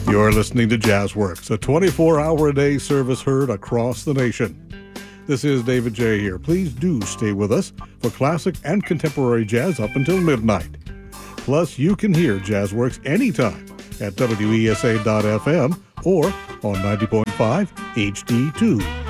You're listening to JazzWorks, a 24-hour-a-day service heard across the nation. This is David J. here. Please do stay with us for classic and contemporary jazz up until midnight. Plus, you can hear JazzWorks anytime at WESA.FM or on 90.5 HD2.